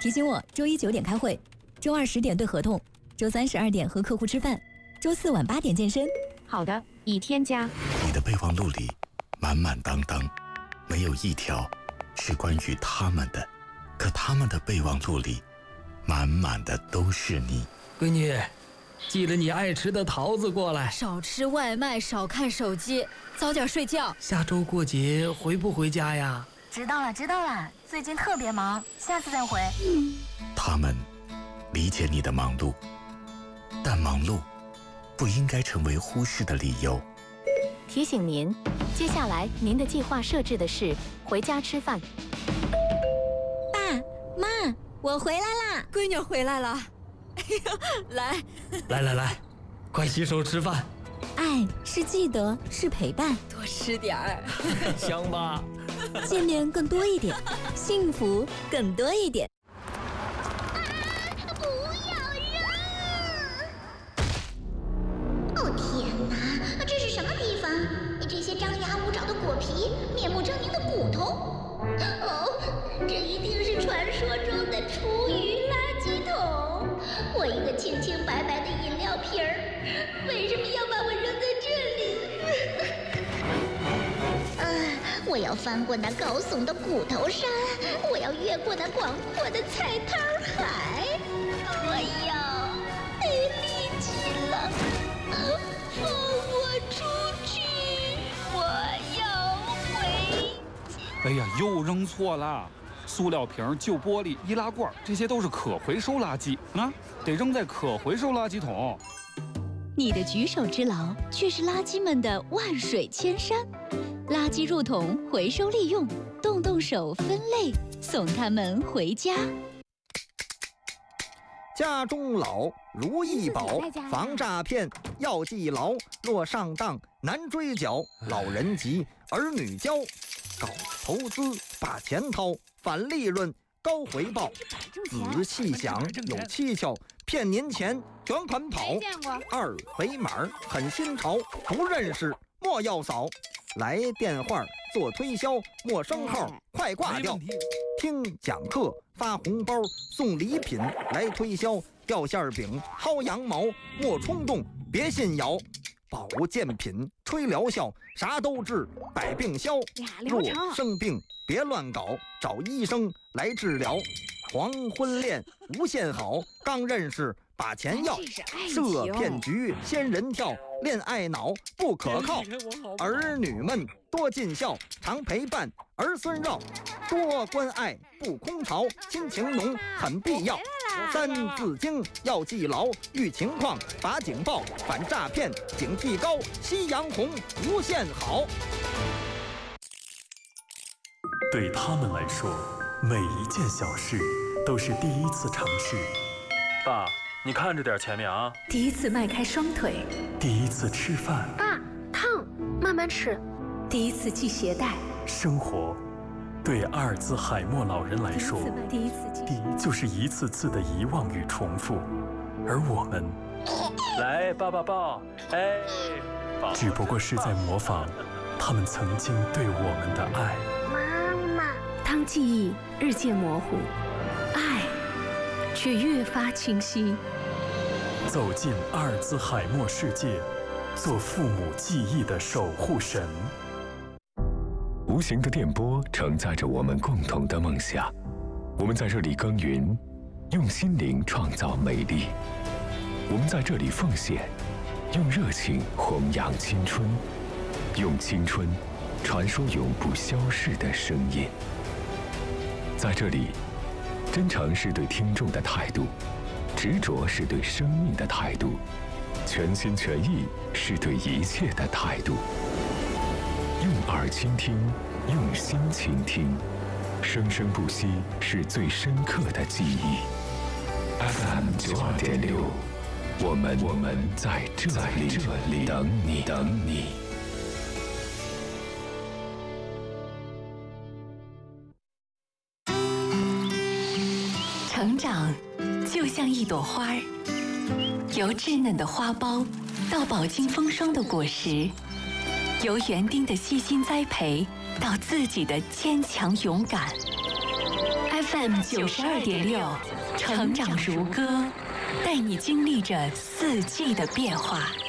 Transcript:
提醒我周一9点开会，周2 10点对合同，周3 12点和客户吃饭，周4晚8点健身。 好的，已添加。 你的备忘录里满满当当，没有一条是关于他们的，可他们的备忘录里满满的都是你。 闺女，寄了你爱吃的桃子过来。 少吃外卖，少看手机，早点睡觉。 下周过节回不回家呀？ 知道了，最近特别忙，下次再回。 他们理解你的忙碌，但忙碌不应该成为忽视的理由。 提醒您，接下来您的计划设置的是回家吃饭。 爸妈，我回来啦！ 闺女回来了。来， 快洗手吃饭。 爱是记得，是陪伴， 多吃点儿。 香吧？ 见面更多一点，幸福更多一点。 不要扔！哦天哪，这是什么地方？这些张牙舞爪的果皮，面目狰狞的骨头。哦，这一定是传说中的厨余垃圾桶。我一个清清白白的饮料瓶儿，为什么要把我扔在这里？我要翻过那高耸的骨头山，我要越过那广阔的菜摊海，我要没力气了，放我出去，我要回家。 哎呀，又扔错了！塑料瓶、旧玻璃、易拉罐，这些都是可回收垃圾啊，得扔在可回收垃圾桶。 你的举手之劳，却是垃圾们的万水千山。垃圾入桶，回收利用，动手分类，送他们回家。 家中老，如意宝，防诈骗要记牢，若上当难追缴。老人急，儿女教，搞投资把钱掏，反利润高回报。仔细想有蹊跷，骗您钱卷款跑。二维码很新潮，不认识莫要扫。来电话做推销，陌生号快挂掉。听讲课发红包送礼品来推销，掉馅饼薅羊毛莫冲动别信谣。保健品吹疗效，啥都治百病消。若生病别乱搞，找医生来治疗。黄昏恋无限好，刚认识把钱要。设骗局仙人跳，恋爱脑不可靠。儿女们多尽孝，常陪伴儿孙绕。多关爱不空巢，亲情浓很必要。三字经要记牢，遇情况把警报，反诈骗警惕高，夕阳红无限好。 对他们来说，每一件小事都是第一次尝试。 爸，你看着点前面啊！ 第一次迈开双腿， 第一次吃饭， 爸，烫，慢慢吃。第一次系鞋带， 生活对阿尔兹海默老人来说， 第一次就是一次次的遗忘与重复，而我们， 来抱抱抱，哎， 只不过是在模仿他们曾经对我们的爱。 妈妈，当记忆日渐模糊，爱却越发清晰。 走进阿尔兹海默世界，做父母记忆的守护神。 无形的电波承载着我们共同的梦想，我们在这里耕耘，用心灵创造美丽。我们在这里奉献，用热情弘扬青春，用青春传说永不消逝的声音。在这里，真诚是对听众的态度，执着是对生命的态度，全心全意是对一切的态度。用耳倾听，用心倾听，生生不息是最深刻的记忆。FM 92.6，我们在这里等你。 成长就像一朵花儿，由稚嫩的花苞到饱经风霜的果实，由园丁的细心栽培到自己的坚强勇敢。 FM 92.6，成长如歌，带你经历着四季的变化。